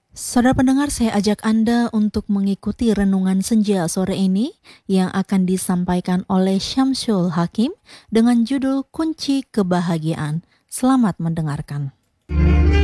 Saudara pendengar, saya ajak Anda untuk mengikuti renungan senja sore ini yang akan disampaikan oleh Syamsul Hakim dengan judul Kunci Kebahagiaan. Selamat mendengarkan.